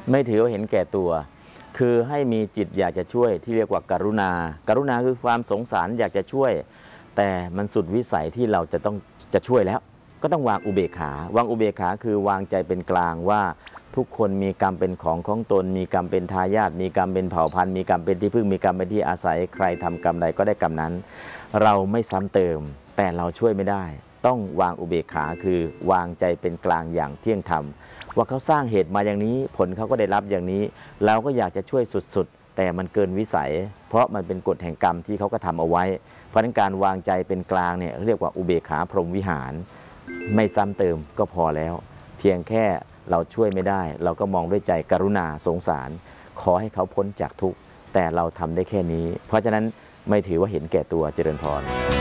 ไม่ถือว่าเห็นแก่ตัวคือให้มีจิตอยากจะช่วยที่เรียกว่ากรุณากรุณาคือความสงสารอยากจะช่วยแต่มันสุดวิสัยที่เราจะช่วยแล้วก็ต้องวางอุเบกขาวางอุเบกขาคือวางใจเป็นกลางว่าทุกคนมีกรรมเป็นของตนมีกรรมเป็นทายาทมีกรรมเป็นเผ่าพันธุ์มีกรรมเป็นที่พึ่งมีกรรมเป็นที่อาศัยใครทำกรรมใดก็ได้กรรมนั้นเราไม่ซ้ำเติมแต่เราช่วยไม่ได้ต้องวางอุเบกขาคือวางใจเป็นกลางอย่างเที่ยงธรรมว่าเขาสร้างเหตุมาอย่างนี้ผลเขาก็ได้รับอย่างนี้เราก็อยากจะช่วยสุดๆแต่มันเกินวิสัยเพราะมันเป็นกฎแห่งกรรมที่เขาก็ทำเอาไว้เพราะฉะนั้นการวางใจเป็นกลางเนี่ยเรียกว่าอุเบกขาพรหมวิหารไม่ซ้ำเติมก็พอแล้วเพียงแค่เราช่วยไม่ได้เราก็มองด้วยใจกรุณาสงสารขอให้เขาพ้นจากทุกข์แต่เราทำได้แค่นี้เพราะฉะนั้นไม่ถือว่าเห็นแก่ตัวเจริญพร